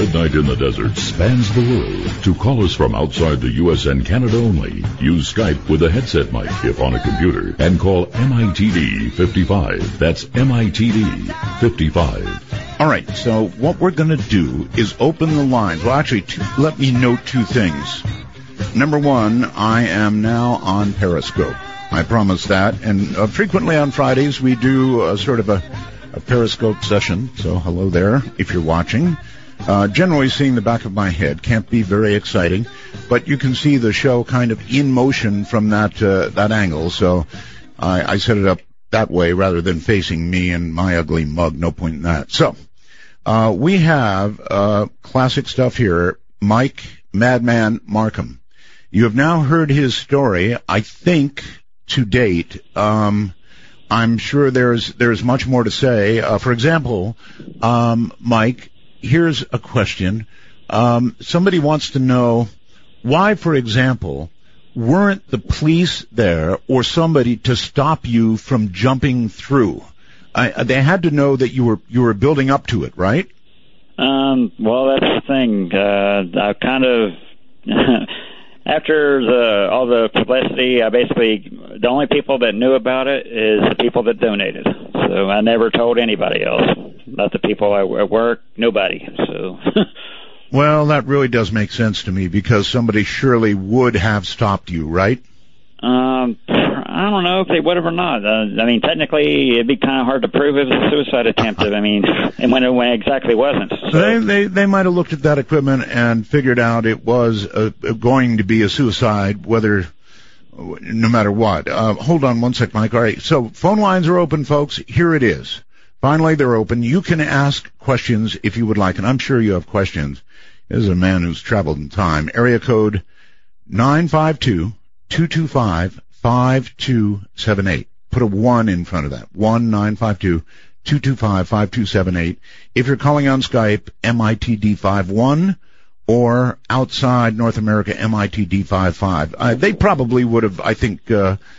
Midnight in the Desert spans the world. To call us from outside the U.S. and Canada only, use Skype with a headset mic if on a computer and call MITD 55. That's MITD 55. All right, so what we're going to do is open the lines. Well, actually, let me note two things. Number one, I am now on Periscope. I promise that. And frequently on Fridays, we do sort of a Periscope session. So hello there if you're watching. Generally seeing the back of my head. Can't be very exciting. But you can see the show kind of in motion from that angle. So I set it up that way rather than facing me and my ugly mug. No point in that. So we have classic stuff here. Mike Madman Markham. You have now heard his story, I think, to date. I'm sure there's much more to say. For example, Mike, here's a question. Somebody wants to know why, for example, weren't the police there or somebody to stop you from jumping through? They had to know that you were building up to it, right? Well, that's the thing. I kind of after all the publicity, the only people that knew about it is the people that donated. So I never told anybody else. Not the people at work, nobody. So. Well, that really does make sense to me because somebody surely would have stopped you, right? I don't know if they would have or not. I mean, technically, it'd be kind of hard to prove it was a suicide attempt. I mean, and when it exactly wasn't. So. They might have looked at that equipment and figured out it was going to be a suicide, no matter what. Hold on one sec, Mike. All right, so phone lines are open, folks. Here it is. Finally, they're open. You can ask questions if you would like, and I'm sure you have questions. This is a man who's traveled in time. Area code 952-225-5278. Put a 1 in front of that. 1-952-225-5278. If you're calling on Skype, MITD51, or outside North America, MITD55. They probably would have, I think,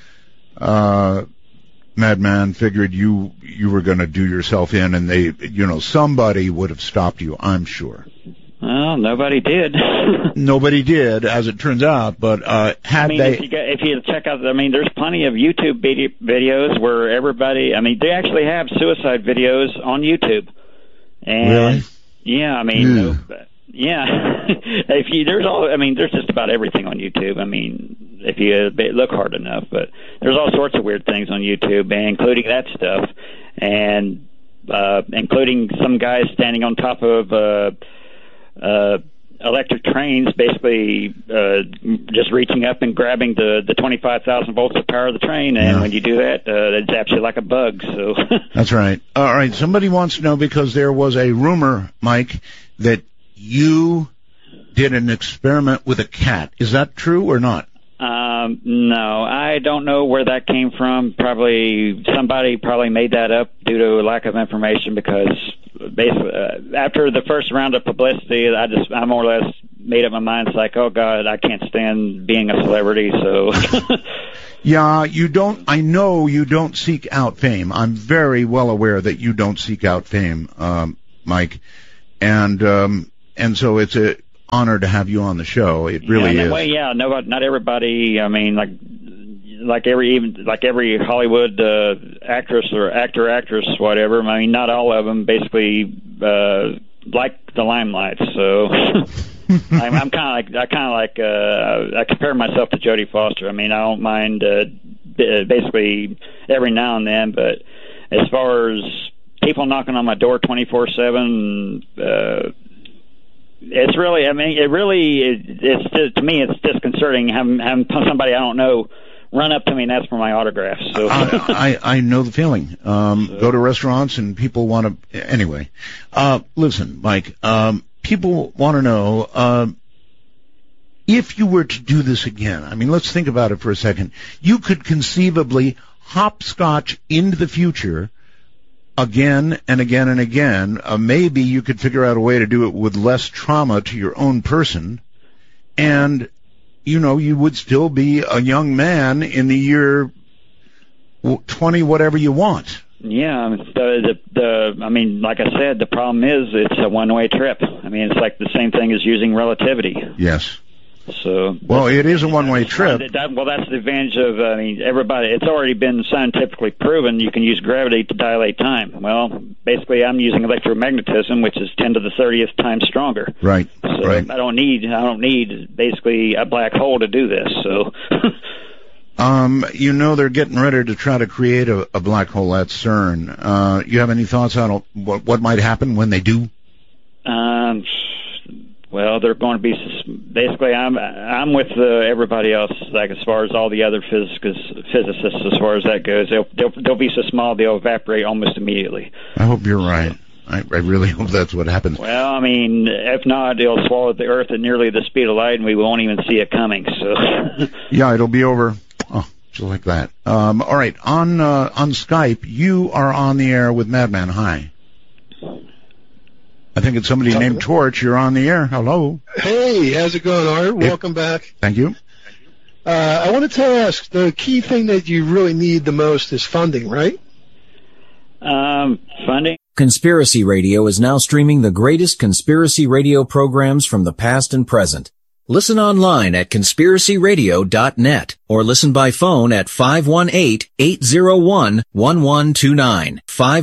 Madman figured you were going to do yourself in, and somebody would have stopped you, I'm sure. Well, nobody did. Nobody did, as it turns out, but if you check out, there's plenty of YouTube videos where everybody, they actually have suicide videos on YouTube. And really? Yeah, yeah. There's just about everything on YouTube. If you look hard enough, but there's all sorts of weird things on YouTube, including that stuff, and including some guys standing on top of electric trains, basically just reaching up and grabbing the 25,000 volts of power of the train, and when you do that, it zaps you like a bug. So that's right. All right, somebody wants to know, because there was a rumor, Mike, that you did an experiment with a cat. Is that true or not? No, I don't know where that came from. Somebody made that up due to lack of information, because basically after the first round of publicity, I more or less made up my mind. It's like, oh God, I can't stand being a celebrity. So yeah, I know you don't seek out fame. I'm very well aware that you don't seek out fame, Mike, and so it's a honor to have you on the show. It really is. Well, yeah, no, not everybody. Like every Hollywood actress or actress, whatever. Not all of them basically like the limelight. So I compare myself to Jodie Foster. I don't mind basically every now and then, but as far as people knocking on my door 24/7. It's really, to me, it's disconcerting having somebody I don't know run up to me and ask for my autograph. So I know the feeling. Go to restaurants and people want to. Anyway, listen, Mike. People want to know if you were to do this again. Let's think about it for a second. You could conceivably hopscotch into the future. Again and again and again. Maybe you could figure out a way to do it with less trauma to your own person, and you would still be a young man in the year 20, whatever you want. Yeah, I mean, like I said, the problem is it's a one-way trip. I mean, it's like the same thing as using relativity. Yes. So, well, it is a one-way trip. Well, that's the advantage of, I mean, everybody. It's already been scientifically proven you can use gravity to dilate time. Well, basically, I'm using electromagnetism, which is 10 to the 30th times stronger. Right. So right. I don't need basically a black hole to do this. So. You know, they're getting ready to try to create a black hole at CERN. You have any thoughts on what might happen when they do? Well, they're going to be basically. I'm with everybody else, like as far as all the other physicists, as far as that goes. They'll be so small they'll evaporate almost immediately. I hope you're right. I really hope that's what happens. Well, I mean, if not, it'll swallow the Earth at nearly the speed of light, and we won't even see it coming. So. Yeah, it'll be over. Oh, just like that. All right, on Skype, you are on the air with Madman. Hi. I think it's somebody named Torch. You're on the air. Hello. Hey, how's it going, Art? Welcome back. Thank you. I wanted to ask, the key thing that you really need the most is funding, right? Funding? Conspiracy Radio is now streaming the greatest conspiracy radio programs from the past and present. Listen online at conspiracyradio.net or listen by phone at 518-801-1129,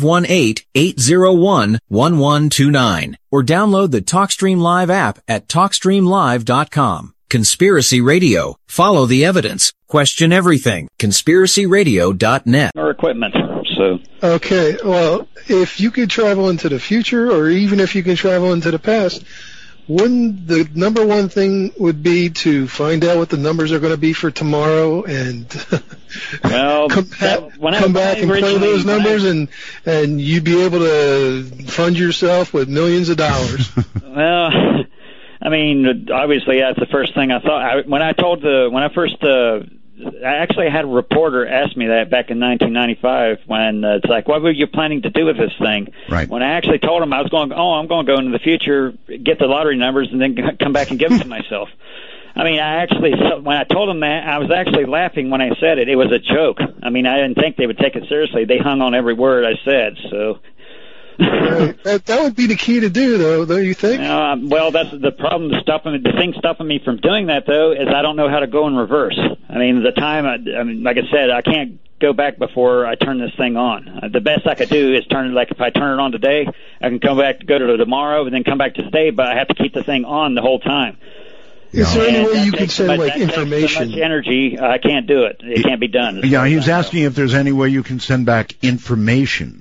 518-801-1129, or download the TalkStream Live app at TalkStreamLive.com. Conspiracy Radio. Follow the evidence. Question everything. conspiracyradio.net. Or equipment. So. Okay, well, if you could travel into the future, or even if you can travel into the past, wouldn't the number one thing would be to find out what the numbers are going to be for tomorrow and come back and play those numbers, and you'd be able to fund yourself with millions of dollars? Well, I mean, obviously that's the first thing I thought. I actually had a reporter ask me that back in 1995 when it's like, what were you planning to do with this thing? Right. When I actually told him I'm going to go into the future, get the lottery numbers, and then come back and give them to myself. I mean, when I told him that, I was actually laughing when I said it. It was a joke. I mean, I didn't think they would take it seriously. They hung on every word I said, so... Right. That would be the key to do, though, don't you think? Well, that's the problem. The thing stopping me from doing that, though, is I don't know how to go in reverse. I mean, like I said, I can't go back before I turn this thing on. The best I could do is if I turn it on today, I can go to tomorrow, and then come back to today, but I have to keep the thing on the whole time. Is there any way you can send information? So much energy, I can't do it. It can't be done. Yeah, he was asking if there's any way you can send back information.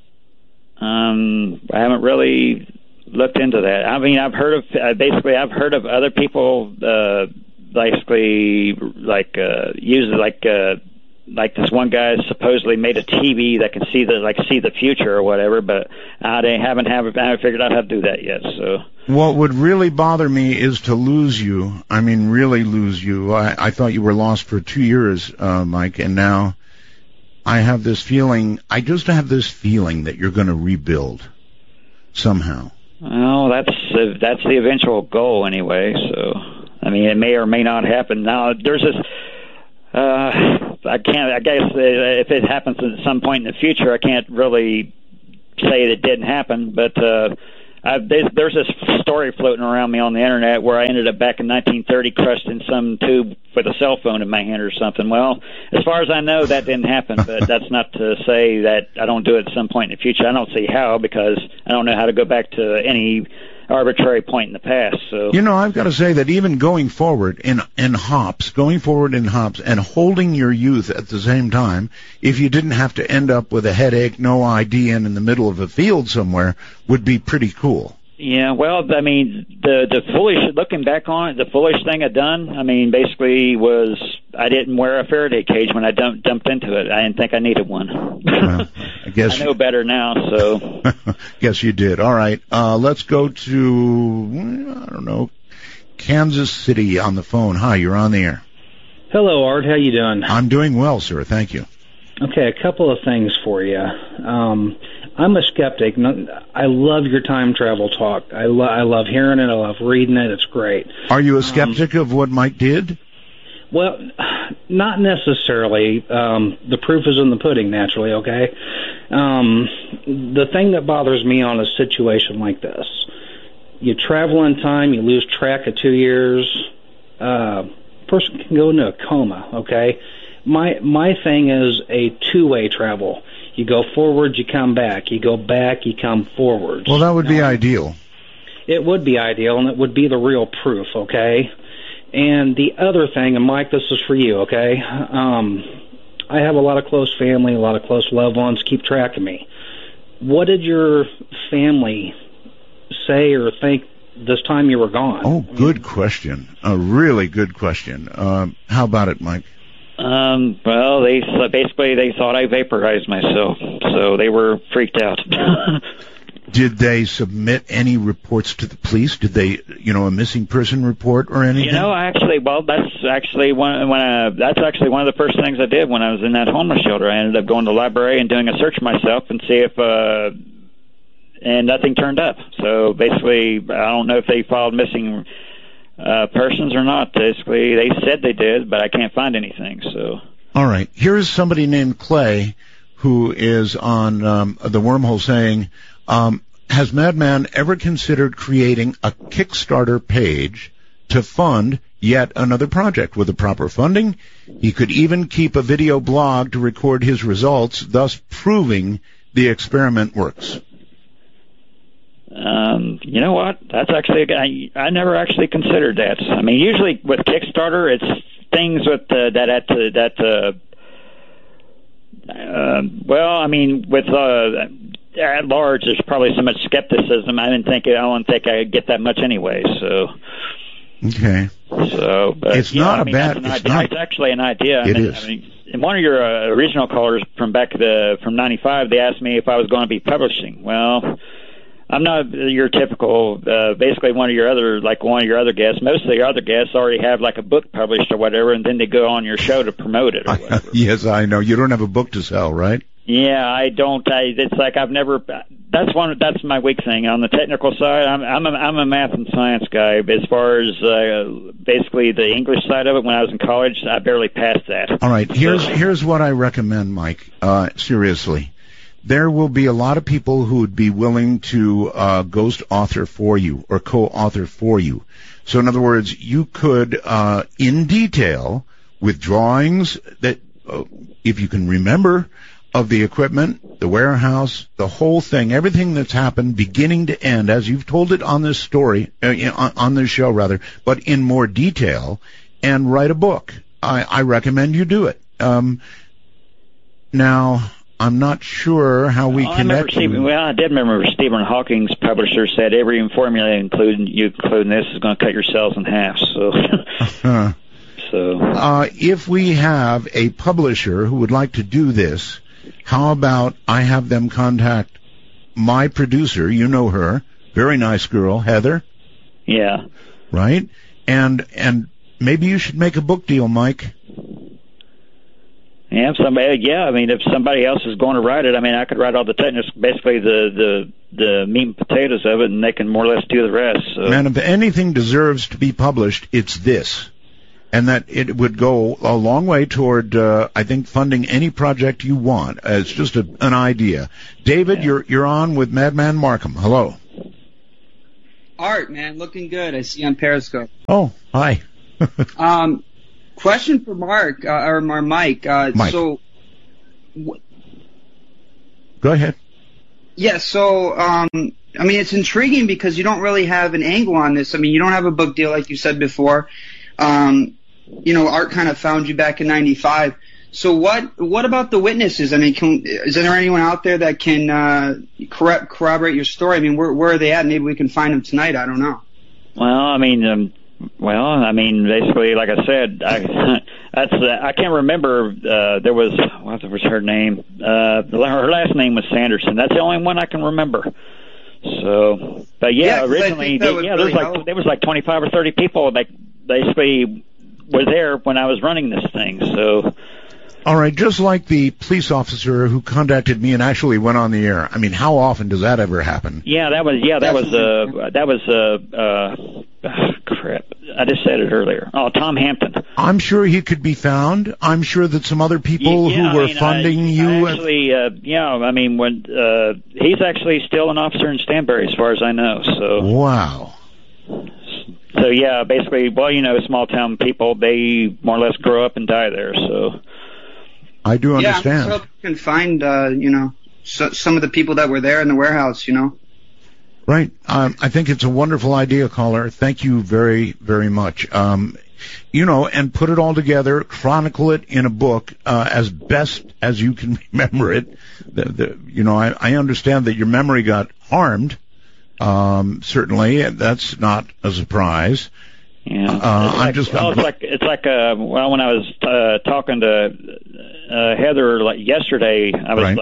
I haven't really looked into that. I mean, I've heard of other people basically use like this one guy supposedly made a TV that can see the future or whatever, but I haven't figured out how to do that yet. So what would really bother me is to lose you. I mean, really lose you. I thought you were lost for 2 years, Mike, and now I just have this feeling that you're going to rebuild somehow. Well, that's the eventual goal anyway. So, I mean, it may or may not happen. Now, there's this. I guess if it happens at some point in the future, I can't really say it didn't happen. But there's this story floating around me on the internet where I ended up back in 1930 crushed in some tube with a cell phone in my hand or something. Well, as far as I know, that didn't happen, but that's not to say that I don't do it at some point in the future. I don't see how, because I don't know how to go back to any arbitrary point in the past. So, you know, I've got to say that even going forward in hops and holding your youth at the same time, if you didn't have to end up with a headache, no ID, and in the middle of a field somewhere, would be pretty cool. Yeah, well, I mean, looking back on it, the foolish thing I done, I mean, basically was I didn't wear a Faraday cage when I dumped into it. I didn't think I needed one. Well, I guess I know better now, so. Guess you did. All right, let's go to, I don't know, Kansas City on the phone. Hi, you're on the air. Hello, Art. How you doing? I'm doing well, sir. Thank you. Okay, a couple of things for you. I'm a skeptic. I love your time travel talk. I love hearing it. I love reading it. It's great. Are you a skeptic of what Mike did? Well, not necessarily. The proof is in the pudding, naturally, okay? The thing that bothers me on a situation like this, you travel in time, you lose track of 2 years, person can go into a coma, okay? My thing is a two-way travel. You go forward, you come back. You go back, you come forward. Well, that would be ideal. It would be ideal, and it would be the real proof, okay? And the other thing, and Mike, this is for you, okay? I have a lot of close family, a lot of close loved ones. Keep track of me. What did your family say or think this time you were gone? Oh, good question. A really good question. How about it, Mike? Well, they thought I vaporized myself, so they were freaked out. Did they submit any reports to the police? Did they, a missing person report or anything? That's actually one of the first things I did when I was in that homeless shelter. I ended up going to the library and doing a search myself and see if, and nothing turned up. So basically, I don't know if they filed missing persons or not. Basically, they said they did, but I can't find anything. So. All right. Here's somebody named Clay who is on the wormhole saying, has Madman ever considered creating a Kickstarter page to fund yet another project with the proper funding? He could even keep a video blog to record his results, thus proving the experiment works. You know what? That's actually I never actually considered that. I mean, usually with Kickstarter, it's things with at large, there's probably so much skepticism. I don't think I'd get that much anyway. So. Okay. So, but it's not a bad. It's actually an idea. It is. I mean, in one of your original callers from from '95, they asked me if I was going to be publishing. Well, I'm not your typical. Basically, one of your other guests. Most of the other guests already have like a book published or whatever, and then they go on your show to promote it or whatever. Yes, I know. You don't have a book to sell, right? Yeah, I don't. It's like I've never. That's my weak thing. On the technical side, I'm a math and science guy. But as far as basically the English side of it, when I was in college, I barely passed that. All right. Here's what I recommend, Mike. Seriously, there will be a lot of people who would be willing to ghost author for you or co-author for you. So, in other words, you could, in detail, with drawings that, if you can remember, of the equipment, the warehouse, the whole thing, everything that's happened beginning to end, as you've told it on this story, on this show rather, but in more detail, and write a book. I recommend you do it. Now, I'm not sure how we connect. I did remember Stephen Hawking's publisher said every formula including this is going to cut your cells in half. So. If we have a publisher who would like to do this, how about I have them contact my producer, you know her, very nice girl, Heather? Yeah. Right? And maybe you should make a book deal, Mike. Yeah, if somebody else is going to write it, I could write all the techniques, basically the meat and potatoes of it, and they can more or less do the rest. So. Man, if anything deserves to be published, it's this. And that it would go a long way toward, I think, funding any project you want. It's just an idea. David, yeah. You're on with Madman Markham. Hello. Art, man, looking good. I see you on Periscope. Oh, hi. Question for Mark or Mike. Mike. So, go ahead. Yeah. So, it's intriguing because you don't really have an angle on this. You don't have a book deal like you said before. Art kind of found you back in '95. So what about the witnesses? Is there anyone out there that can corroborate your story? Where are they at? Maybe we can find them tonight. I don't know. Basically, like I said, I can't remember. There was what was her name? Her last name was Sanderson. That's the only one I can remember. So, but originally, there was like 25 or 30 people that basically were there when I was running this thing. So. All right, just like the police officer who contacted me and actually went on the air. How often does that ever happen? Yeah, that was crap. I just said it earlier. Oh, Tom Hampton. I'm sure he could be found. I'm sure that some other people who were funding you. Actually, when he's actually still an officer in Stanbury, as far as I know. So. Wow. So yeah, basically, well, small town people, they more or less grow up and die there. So. I do understand. Yeah, I'm sure you can find, some of the people that were there in the warehouse, Right. I think it's a wonderful idea, caller. Thank you very, very much. And put it all together, chronicle it in a book as best as you can remember it. I understand that your memory got harmed. Certainly, that's not a surprise. Yeah, when I was talking to Heather yesterday, I was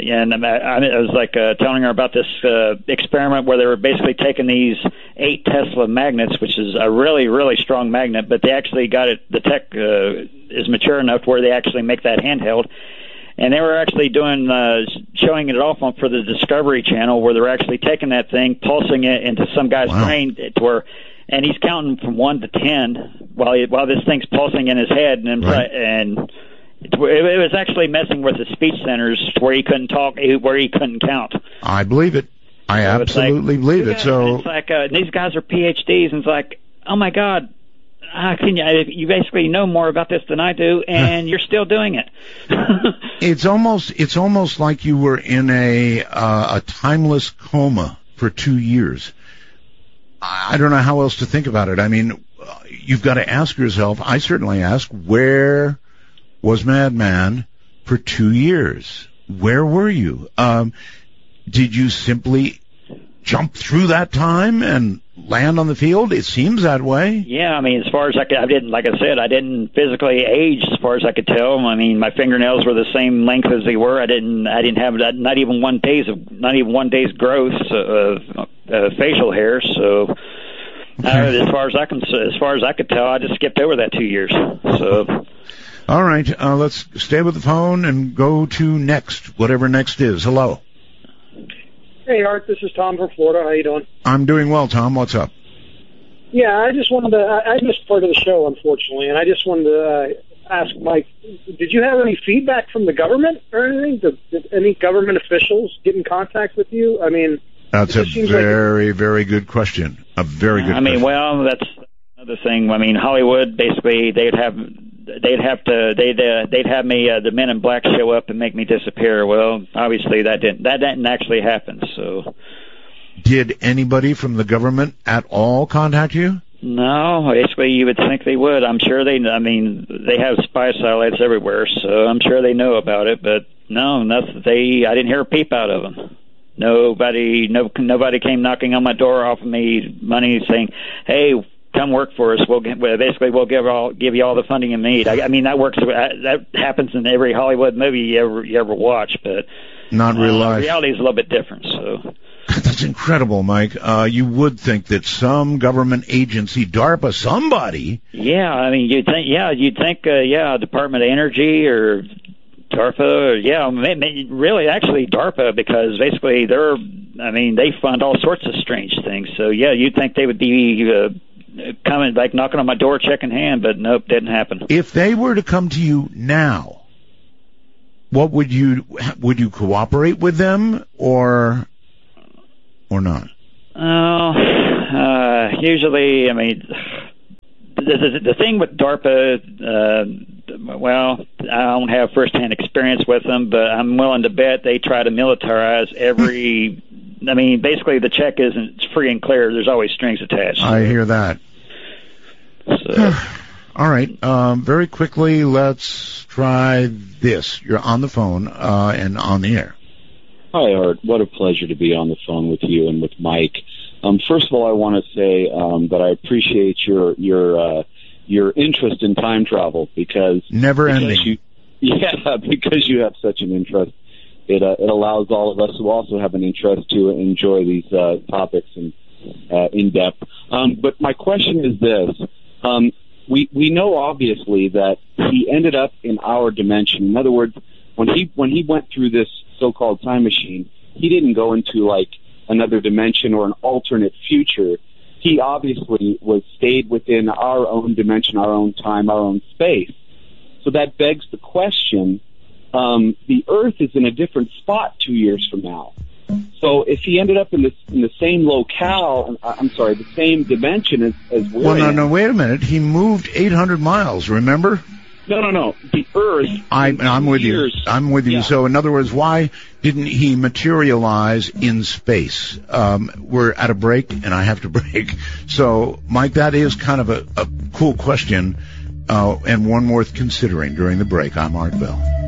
I was telling her about this experiment where they were basically taking these 8 Tesla magnets, which is a really, really strong magnet, but they actually got it. The tech is mature enough where they actually make that handheld. And they were actually showing it off for the Discovery Channel, where they're actually taking that thing, pulsing it into some guy's brain to where. And he's counting from 1 to 10 while this thing's pulsing in his head, and it was actually messing with his speech centers where he couldn't talk, where he couldn't count. I believe it. I absolutely believe it. So it's like these guys are PhDs, and it's like, oh my God, how can you basically know more about this than I do, and you're still doing it. It's almost like you were in a timeless coma for 2 years. I don't know how else to think about it. I mean, you've got to ask yourself, I certainly ask, where was Madman for 2 years? Where were you? Did you simply jump through that time and land on the field? It seems that way. Yeah, I mean, as far as I didn't physically age as far as I could tell. I mean, my fingernails were the same length as they were. I didn't have not even one day's growth of facial hair. So as far as I could tell, I just skipped over that 2 years. So. All right, let's stay with the phone and go to next, whatever next is. Hello. Hey, Art, this is Tom from Florida. How you doing? I'm doing well, Tom. What's up? Yeah, I just wanted to... I missed part of the show, unfortunately, and I just wanted to ask Mike, did you have any feedback from the government or anything? Did any government officials get in contact with you? I mean... That's a very, very good question. A very good question. I mean, well, that's another thing. I mean, Hollywood, basically, they'd have me, the Men in Black show up and make me disappear. Well, obviously that didn't actually happen. So, did anybody from the government at all contact you? No, basically you would think they would. I'm sure they have spy satellites everywhere, so I'm sure they know about it. But no, nothing. I didn't hear a peep out of them. Nobody came knocking on my door offering me money, saying, "Hey, come work for us. We'll give you all the funding you need." I mean, that works. That happens in every Hollywood movie you ever watch, but not real life. Reality is a little bit different. So that's incredible, Mike. You would think that some government agency, DARPA, somebody. Yeah, I mean, you'd think, Department of Energy or DARPA, really, actually DARPA, because basically they fund all sorts of strange things. So yeah, you'd think they would be coming, like knocking on my door, checking hand, but nope, didn't happen. If they were to come to you now, what would you cooperate with them or not? Usually, I mean, the thing with DARPA, I don't have firsthand experience with them, but I'm willing to bet they try to militarize every. I mean, basically, the check isn't free and clear. There's always strings attached. I hear that. So. All right. Very quickly, let's try this. You're on the phone and on the air. Hi, Art. What a pleasure to be on the phone with you and with Mike. First of all, I want to say that I appreciate your interest in time travel because never ending. Because you have such an interest. It allows all of us who also have an interest to enjoy these topics in depth. But my question is this: we know obviously that he ended up in our dimension. In other words, when he went through this so-called time machine, he didn't go into like another dimension or an alternate future. he obviously stayed within our own dimension, our own time, our own space. So that begs the question, the Earth is in a different spot 2 years from now. So if he ended up in the same locale, the same dimension as we're in. No, wait a minute. He moved 800 miles, remember? No. The Earth. I'm with you. I'm with you. Yeah. So in other words, why didn't he materialize in space? We're at a break, and I have to break. So, Mike, that is kind of a cool question, and one worth considering during the break. I'm Art Bell.